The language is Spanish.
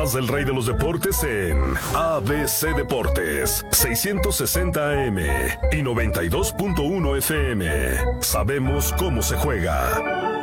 más del rey de los deportes en ABC Deportes, 660 AM y 92.1 FM. Sabemos cómo se juega.